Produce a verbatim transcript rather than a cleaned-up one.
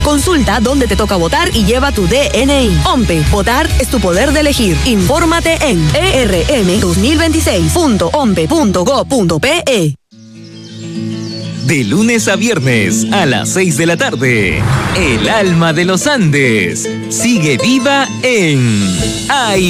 Consulta dónde te toca votar y lleva tu D N I. OMPE, votar es tu poder de elegir. Infórmate en e r m dos mil veintiséis punto ompe punto gob punto pe. De lunes a viernes a las seis de la tarde, El Alma de los Andes sigue viva en A I.